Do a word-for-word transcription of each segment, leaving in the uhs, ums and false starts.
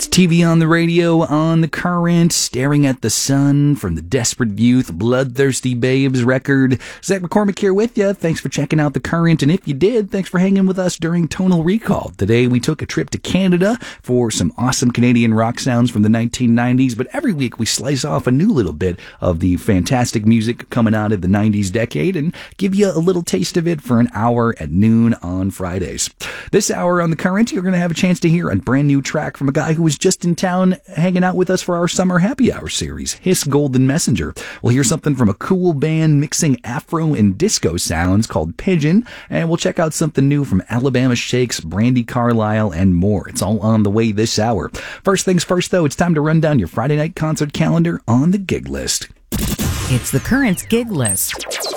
T V on the radio, on the current, staring at the sun from the Desperate Youth, Bloodthirsty Babes record. Zach McCormick here with you. Thanks for checking out the current, and if you did, thanks for hanging with us during Tonal Recall. Today we took a trip to Canada for some awesome Canadian rock sounds from the nineteen nineties, but every week we slice off a new little bit of the fantastic music coming out of the nineties decade and give you a little taste of it for an hour at noon on Fridays. This hour on the current, you're going to have a chance to hear a brand new track from a guy who was just in town hanging out with us for our summer happy hour series, Hiss Golden Messenger. We'll hear something from a cool band mixing Afro and disco sounds called Pigeon, and we'll check out something new from Alabama Shakes, Brandi Carlile, and more. It's all on the way this hour. First things first, though, it's time to run down your Friday night concert calendar on the gig list. It's the Current's gig list.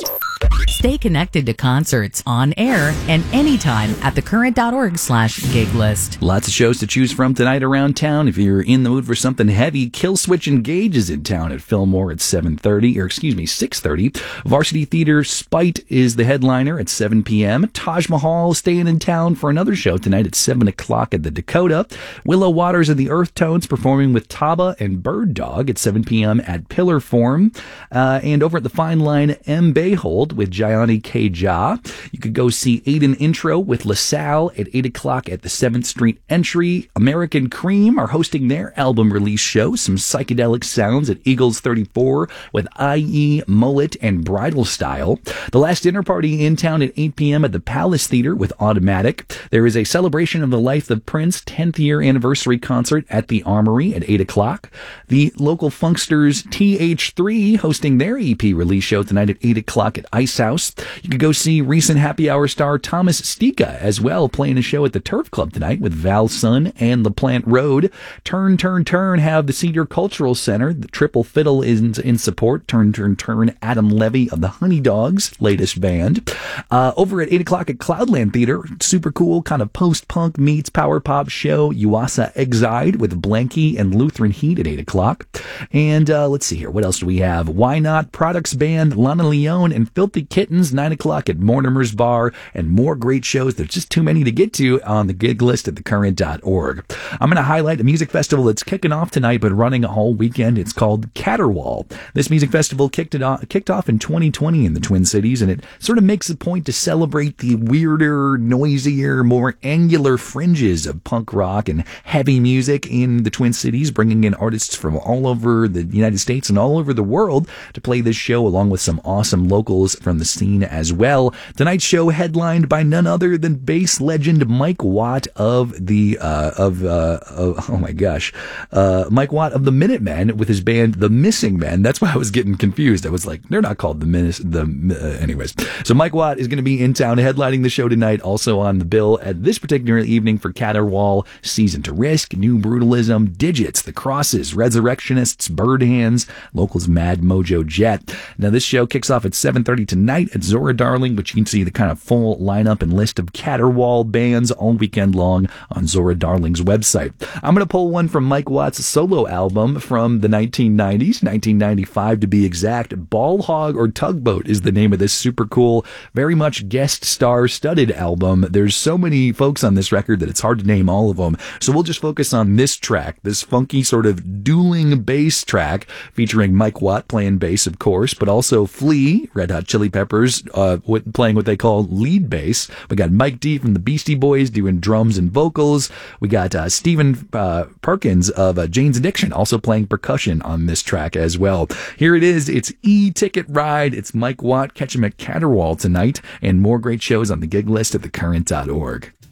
Stay connected to concerts on air and anytime at thecurrent.org slash gig list. Lots of shows to choose from tonight around town. If you're in the mood for something heavy, Killswitch Engage is in town at Fillmore at seven thirty, or excuse me, six thirty. Varsity Theater Spite is the headliner at seven p.m. Taj Mahal staying in town for another show tonight at seven o'clock at the Dakota. Willow Waters and the Earth Tones performing with Taba and Bird Dog at seven p.m. at Pillar Forum. Uh, and over at the Fine Line, M. Bayhold with Gianni K. Ja. You could go see Aiden Intro with LaSalle at eight o'clock at the seventh Street Entry. American Cream are hosting their album release show, some psychedelic sounds at Eagles thirty-four with I E, Mullet, and Bridal Style. The Last Dinner Party in town at eight p.m. at the Palace Theater with Automatic. There is a celebration of the life of Prince tenth year anniversary concert at the Armory at eight o'clock. The local Funksters T H three hosting their E P release show tonight at eight o'clock at Ice House. You could go see recent happy hour star Thomas Stika as well, playing a show at the Turf Club tonight with Val Sun and LaPlante Road. Turn, Turn, Turn have the Cedar Cultural Center. The Triple Fiddle is in support. Turn, Turn, Turn, Adam Levy of the Honey Dogs, latest band. Uh, over at eight o'clock at Cloudland Theater, super cool kind of post-punk meets power pop show, Yuasa Exide with Blanky and Lutheran Heat at eight o'clock. And uh, let's see here, what else do we have? Why Not Products Band, Lana Leone and Filthy Kittens, nine o'clock at Mortimer's Bar, and more great shows. There's just too many to get to on the gig list at thecurrent dot org. I'm going to highlight a music festival that's kicking off tonight but running all weekend. It's called Caterwaul. This music festival kicked it off, kicked off in twenty twenty in the Twin Cities, and it sort of makes a point to celebrate the weirder, noisier, more angular fringes of punk rock and heavy music in the Twin Cities, bringing in artists from all over the United States and all over the world to play this show, along with some awesome locals from the scene as well. Tonight's show headlined by none other than bass legend Mike Watt of the uh, of, uh, of oh my gosh, uh, Mike Watt of the Minutemen with his band The Missing Men. That's why I was getting confused. I was like, they're not called the Minis. The uh, anyways. So Mike Watt is going to be in town headlining the show tonight. Also on the bill at this particular evening for Caterwaul, Season to Risk, New Brutalism, Digits, The Crosses, Resurrectionists, Bird Hands, locals Mad Mojo Jet. Now this show kicks off at seven thirty tonight at Zora Darling, which you can see the kind of full lineup and list of Caterwaul bands all weekend long on Zora Darling's website. I'm going to pull one from Mike Watt's solo album from the nineteen nineties, nineteen ninety-five to be exact. Ball Hog or Tugboat is the name of this super cool, very much guest star studded album. There's so many folks on this record that it's hard to name all of them. So we'll just focus on this track, this funky sort of dueling bass track featuring Mike Watt playing bass, of course, but also Flea, Red Hot Chili Peppers, uh, playing what they call lead bass. We got Mike D from the Beastie Boys doing drums and vocals. We got uh, Stephen uh, Perkins of uh, Jane's Addiction also playing percussion on this track as well. Here it is. It's E-Ticket Ride. It's Mike Watt. Catch him at Caterwaul tonight, and more great shows on the gig list at thecurrent dot org.